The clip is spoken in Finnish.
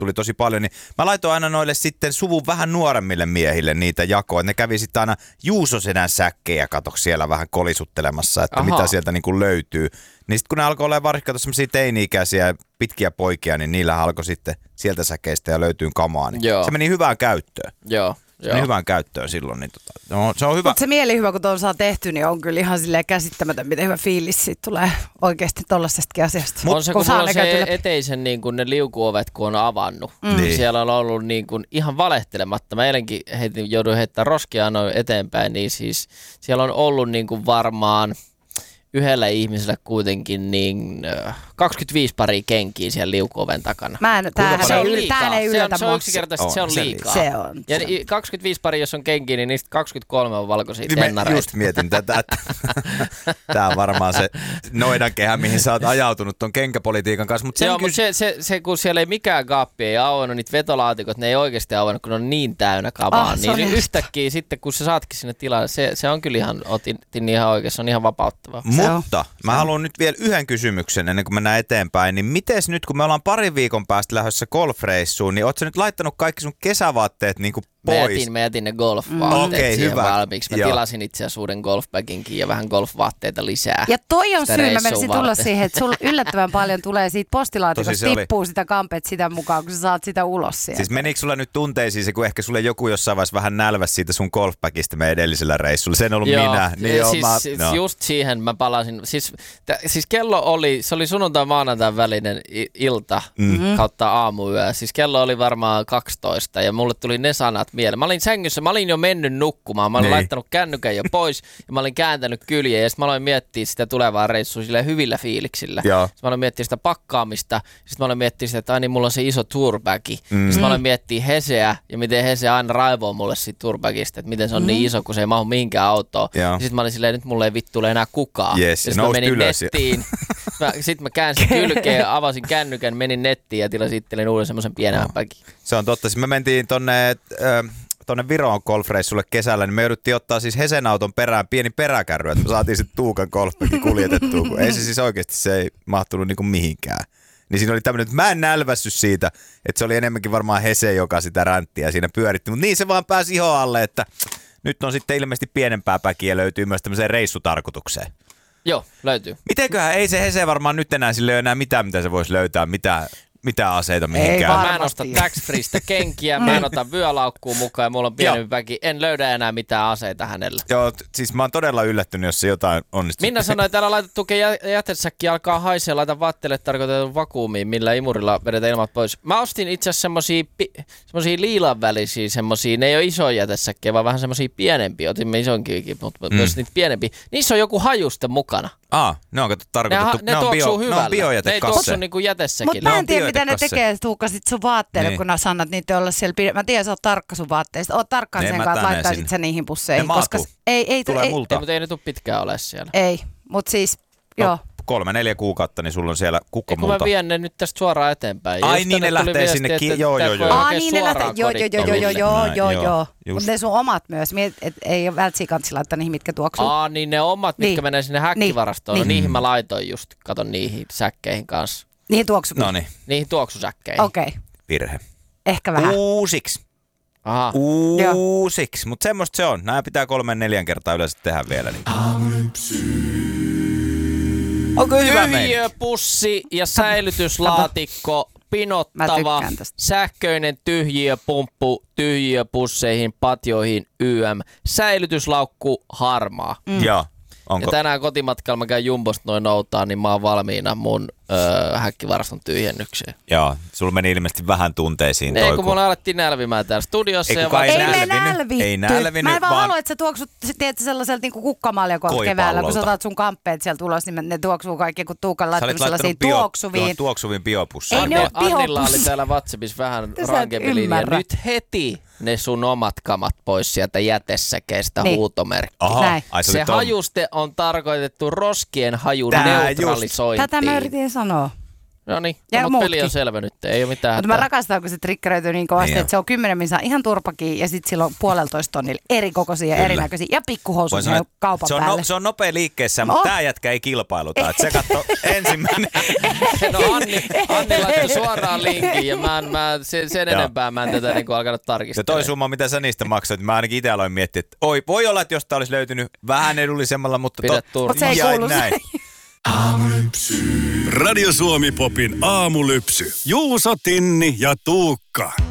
tuli tosi paljon, niin mä laitoin aina noille sitten suvun vähän nuoremmille miehille niitä jakoa. Ne kävi sitten aina Juusosedän säkkejä, kato siellä vähän kolisuttelemassa, että mitä sieltä niin kuin löytyy. Niin sitten kun ne alkoi olla varsinkin semmoisia teini-ikäisiä pitkiä poikia, niin niillä alkoi sitten sieltä säkeistä ja löytyy kamaa. Niin se meni hyvään käyttöön. Joo. Niin hyvään käyttöön silloin. Niin se on hyvä. Mutta se mielihyvä, kun tuon saa tehty, niin on kyllä ihan silleen käsittämätön, miten hyvä fiilis siitä tulee oikeasti tollaisestakin asiasta. On se, kun sulla on se eteisen niin kun ne liukuovet, kun on avannut. Niin. Siellä on ollut niin kun ihan valehtelematta. Mä eilenkin jouduin heittämään roskia noin eteenpäin, niin siis siellä on ollut niin kun varmaan yhdellä ihmisellä kuitenkin niin 25 paria kenkiä siellä liukuoven takana. Tää ei yllätä. Se on yksinkertaisesti, se on liikaa. Se on. Ja 25 paria, jos on kenkiä, niin niistä 23 on valkoisia tennareita. Just mietin tätä, että tää on varmaan se noidankehä, mihin sä oot ajautunut ton kenkäpolitiikan kanssa. Mutta se, kun siellä ei mikään kaappi ei auennut, niitä vetolaatikot, ne ei oikeasti auennut, kun ne on niin täynnä kamaa. Niin yhtäkkiä sitten, kun sä saatkin sinne tilaan, se on kyllä ihan, otin ihan oikein, se on ihan vapauttavaa. Mutta mä haluan nyt vielä yhden kysymyksen ennen kuin mennään eteenpäin. Niin mites nyt, kun me ollaan parin viikon päästä lähdössä golfreissuun, niin oot sä nyt laittanut kaikki sun kesävaatteet niin kuin pois? Mä jätin ne golfvaatteet siihen valmiiksi. Mä tilasin itse asiassa uuden golfbaginkin ja vähän golfvaatteita lisää. Ja toi on syy, mä menisin tulla siihen, että sulla yllättävän paljon tulee siitä postilaatikosta, tippuu sitä kampet sitä mukaan, kun sä saat sitä ulos sieltä. Siis menikö sulla nyt tunteisiin se, kun ehkä sulle joku jossain vaiheessa vähän nälväsi siitä sun golfbagista meidän edellisellä reissulla? Se en ollut minä. Niin just siihen mä palasin. Siis kello oli, se oli sunnuntai-maanantain välinen ilta kautta aamuyö. Siis kello oli varmaan 12 ja mulle tuli ne sanat mieleen. Mä olin sängyssä, mä olin jo mennyt nukkumaan. Mä olin laittanut kännykän jo pois ja mä olin kääntänyt kyljeen ja sitten mä aloin miettiä sitä tulevaa reissua silleen hyvillä fiiliksillä. Sitten mä aloin miettiä sitä pakkaamista. Sitten mä aloin miettiä sitä, että niin mulla on se iso tourbagi. Sitten mä aloin miettiä Heseä ja miten Hese aina raivoo mulle siitä tourbagista, että miten se on niin iso, kun se ei mahu mihinkään autoon. Sitten mä olin silleen, nyt mulle ei vittu ole enää kukaan. Sitten mä menin nettiin. Sitten mä käänsin kylkeen, avasin kännykän, menin nettiin ja tilasin itselleen uuden semmoisen pienen bagin. Se on totta. Me mentiin tonne Viroon golfreissulle kesällä, niin me jouduttiin ottaa siis Hesen auton perään pieni peräkärry, että me saatiin sitten Tuukan golfbagi kuljetettua, kun ei se siis oikeasti se ei mahtunut niinku mihinkään. Niin siinä oli tämmöinen, että mä en nälvässy siitä, että se oli enemmänkin varmaan Hese, joka sitä ränttiä siinä pyöritti, mutta niin se vaan pääsi ihon alle, että nyt on sitten ilmeisesti pienempää päkiä löytyy myös tämmöiseen reissutarkoitukseen. Joo, löytyy. Mitenköhän, ei se Hese varmaan nyt enää sille ole enää mitään, mitä se voisi löytää, mitä aseita mihinkään. Mä en osta tax-freestä kenkiä, mä en ota vyölaukkuun mukaan ja mulla on pienempi väki. En löydä enää mitään aseita hänellä. Joo, siis mä oon todella yllättynyt, jos se jotain onnistuu. Minna sanoi, että täällä laitat jätesäkki alkaa haisee, laita vaatteelle tarkoitetun vakuumiin, millä imurilla vedetään ilmat pois. Mä ostin itse asiassa semmosia liilan välisiä, ne ei ole isoja jätesäkkejä, vaan vähän semmosia pienempiä. Otimme isonkin, mutta myös niitä pienempiä. Niissä on joku hajuste mukana. Ne on tarkoitettu. Ne tuoksuu hyvällä. Ne on biojätekasse. Ne ei tuoksu niinku jätesäkillä. Mutta mä en tiedä, mitä ne tekee Tuukka sit sun vaatteille, niin. Kun nää sanat niitä olla siellä. Mä tiedän, sä oot tarkka sun vaatteista. Oot tarkkaan sen kanssa, että laittaisit sä niihin pusseihin. Ne koska tulee multa. Mutta ei ne tule pitkään ole siellä. Ei, mutta siis, joo. 3-4 kuukautta, niin sulla on siellä kukkomulta. Kun mä vien ne nyt tästä suoraan eteenpäin. Ai niin, ne lähtee sinne. Joo. Niin ne lähtee, joo. Mutta ne sun omat myös. Ei ole vältsiä kansi laittaa niihin, mitkä tuoksuu. Niin ne omat, mitkä menee sinne häkkivarastoon. No niihin mä laitoin just, katon niihin säkkeihin kanssa. Niihin tuoksuihin? Noniin. Niihin tuoksusäkkeihin. Okei. Virhe. Ehkä vähän. Uusiksi. Aha. Uusiksi. Mutta semmoista se on. Nämä pitää 3-4 kertaa yleensä tehdä vielä. Niin. Onko hyvä tyhjiöpussi ja säilytyslaatikko, pinottava, sähköinen tyhjiöpumppu tyhjiöpusseihin, patjoihin, säilytyslaukku harmaa. Joo. Ja tänään kotimatkalla mä käyn Jumbosta noin noutaa, niin mä oon valmiina mun häkkivaraston tyhjennykseen. Joo, sulla meni ilmeisesti vähän tunteisiin toi. Ei, kun mulla alettiin nälvimään täällä studiossa. Ei nälvinyt. Mä en vaan halua, että sä tuoksut sellaiselta niinku kukkamaljakolta keväällä, kun sä otat sun kamppeet sieltä ulos, niin ne tuoksuu kaikki, kun Tuukan laittanut sellaisiin tuoksuviin biopusseihin. Annilla oli täällä WhatsAppissa vähän rankempi linja. Nyt heti ne sun omat kamat pois sieltä jätesäkeestä huutomerkki. Se hajuste on tarkoitettu roskien hajun neutralisointiin. Tätä mä yritin sanoa. No niin, peli on selvä nyt, ei ole mitään. Mutta mä rakastan, kun se trikkeröityy niin kovasti, että se on 10 minsaa ihan turpakin ja sitten sillä on 1,5 tonnilla eri kokoisia ja erinäköisiä ja pikkuhousuja sanoa, kaupan päälle. Se on nopea liikkeessä, mutta tää jätkä ei kilpailuta. Että se katsoo ensimmäinen. No Anni laittoi suoraan linkin ja sen enempää mä en tätä niin alkanut tarkistaa. Se toi summa, mitä sä niistä maksoit, mä ainakin itse aloin miettiä, että voi olla, että jostain olisi löytynyt vähän edullisemmalla, mutta se ei kuulu näin. Radio Suomi Popin aamulypsy. Juuso, Tinni ja Tuukka.